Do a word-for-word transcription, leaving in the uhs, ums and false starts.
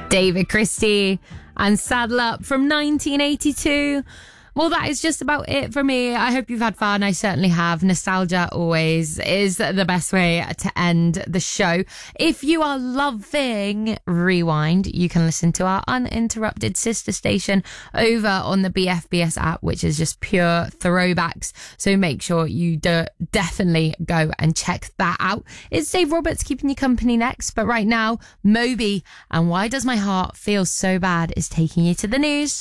David Christie and Saddle Up from nineteen eighty-two. Well, that is just about it for me. I hope you've had fun. I certainly have. Nostalgia always is the best way to end the show. If you are loving Rewind, you can listen to our uninterrupted sister station over on the B F B S app, which is just pure throwbacks. So make sure you do definitely go and check that out. It's Dave Roberts keeping you company next. But right now, Moby and Why Does My Heart Feel So Bad is taking you to the news.